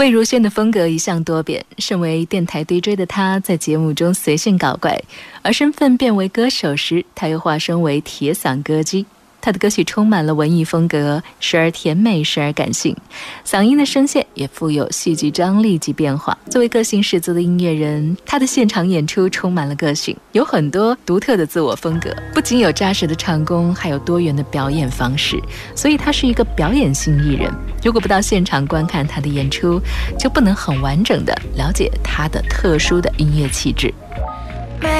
魏如萱的风格一向多变，身为电台 DJ 的她在节目中随性搞怪，而身份变为歌手时，她又化身为铁嗓歌姬。她的歌曲充满了文艺风格，时而甜美，时而感性，嗓音的声线也富有戏剧张力及变化。作为个性十足的音乐人，她的现场演出充满了个性，有很多独特的自我风格，不仅有扎实的唱功，还有多元的表演方式，所以她是一个表演性艺人。如果不到现场观看她的演出，就不能很完整的了解她的特殊的音乐气质。